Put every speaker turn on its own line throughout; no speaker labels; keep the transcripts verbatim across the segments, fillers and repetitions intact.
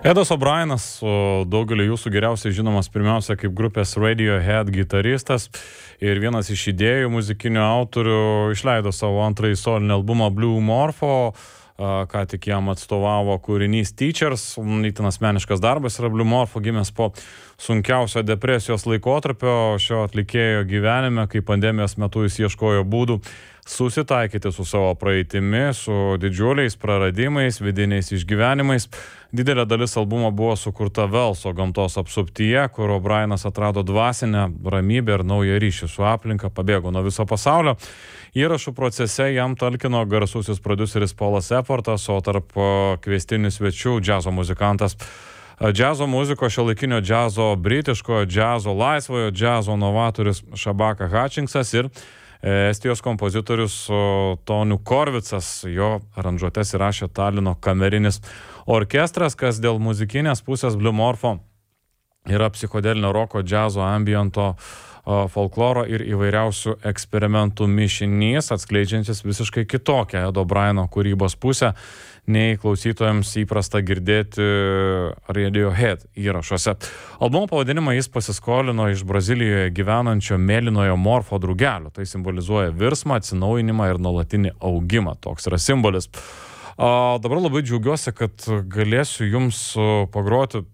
Edas O'Brienas, daugelį jūsų geriausiai žinomas pirmiausia kaip grupės Radiohead gitaristas ir vienas iš idėjų muzikinių autorių, išleido savo antrąjį solinį albumą Blue Morpho, ką tik jam atstovavo kūrinys Teachers, itin asmeniškas darbas yra Blue Morpho, gimęs po sunkiausio depresijos laikotarpio šio atlikėjo gyvenime, kai pandemijos metu jis ieškojo būdų susitaikyti su savo praeitimi, su didžiuliais praradimais, vidiniais išgyvenimais. Didelė dalis albumo buvo sukurta Velso gamtos apsuptyje, kur O'Brienas atrado dvasinę ramybę ir naują ryšį su aplinka, pabėgo nuo viso pasaulio. Įrašų procese jam talkino garsusis prodiuseris Paulas Epwortas, o tarp kviestinių svečių džiazo muzikantas, džiazo muziko, šiuolaikinio džiazo, britiškojo džiazo, laisvojo džiazo novatorius Shabaka Hutchinsas ir Estijos kompozitorius Toniu Korvicas. Jo aranžuotes įrašė Talino kamerinis orkestras, kas dėl muzikinės pusės Blue Morpho yra psichodelinio roko, džiazo, ambiento, folkloro ir įvairiausių eksperimentų mišinys, atskleidžiantis visiškai kitokią Edo O'Brieno kūrybos pusę, nei klausytojams įprasta girdėti Radiohead įrašuose. Albumo pavadinimą jis pasiskolino iš Brazilijoje gyvenančio mėlynojo morfo drugelio. Tai simbolizuoja virsmą, atsinaujinimą ir nuolatinį augimą. Toks yra simbolis. A, dabar labai džiaugiuosi, kad galėsiu jums pagroti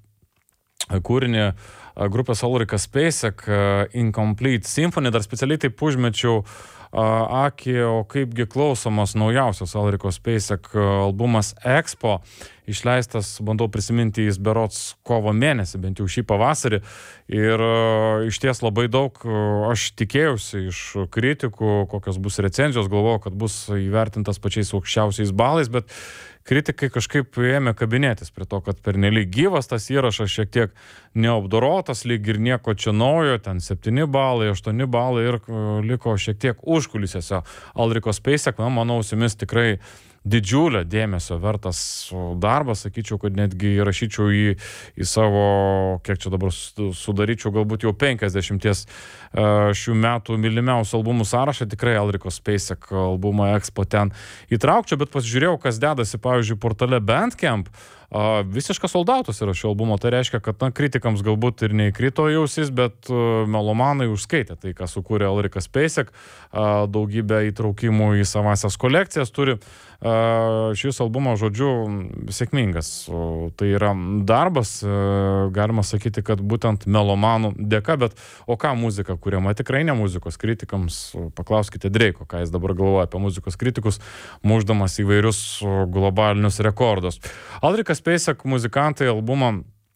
kūrinį grupės Ulrikas Spacek Incomplete Symphony. Dar specialiai taip užmečiau akį, o kaipgi klausomas naujausias Ulriko Spacek albumas Expo, išleistas, bandau prisiminti, jis berods kovo mėnesį, bent jau šį pavasarį, ir iš ties labai daug aš tikėjausi iš kritikų, kokios bus recenzijos, galvojau, kad bus įvertintas pačiais aukščiausiais balais, bet kritikai kažkaip ėmė kabinėtis prie to, kad pernelyg gyvas tas įrašas, šiek tiek neapdorotas, lyg ir nieko čia naujo, ten septyni balai, aštuoni balai ir liko šiek tiek užkulisėse. Ulriko Spacek, na, mano ausimis tikrai didžiulio dėmesio vertas darbas, sakyčiau, kad netgi įrašyčiau į, į savo, kiek čia dabar sudaryčiau, galbūt jau penkiasdešimties šių metų mylimiausių albumų sąrašą, tikrai Ulriko Spacek albumą Expo ten įtraukčiau, bet pasižiūrėjau, kas dedasi, pavyzdžiui, portale Bandcamp. Uh, visiškas soldautas yra šio albumo, tai reiškia, kad na, kritikams galbūt ir neįkrito jausis, bet uh, melomanai užskaitė tai, ką sukūrė Ulrikas Spacek, uh, daugybę įtraukimų į savasias kolekcijas turi. Uh, šis albumas, žodžiu, sėkmingas. Uh, tai yra darbas, uh, galima sakyti, kad būtent melomanų dėka, bet o ką muzika kuriama? Tikrai ne muzikos kritikams. Uh, paklauskite Dreiko, ką jis dabar galvoja apie muzikos kritikus, muždamas įvairius uh, globalinius rekordus. Ulrikas Spacek muzikantai albumą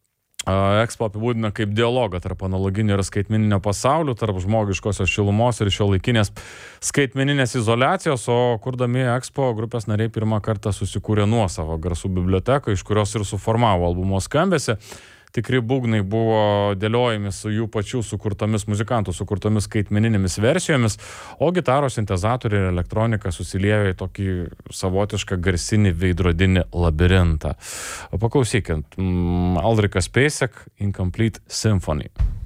Expo apibūdina kaip dialogą tarp analoginio ir skaitmeninio pasaulių, tarp žmogiškosios šilumos ir šiuolaikinės skaitmeninės izoliacijos, o kurdami Expo grupės nariai pirmą kartą susikūrė nuosavą garsų biblioteką, iš kurios ir suformavo albumo skambesį. Tikri būgnai buvo dėliojami su jų pačių sukurtomis muzikantų, sukurtomis skaitmeninėmis versijomis, o gitaros, sintezatoriai ir elektronika susiliejo į tokį savotišką garsinį veidrodinį labirintą. Paklausykit, Ulrikas Spacek Incomplete Symphony.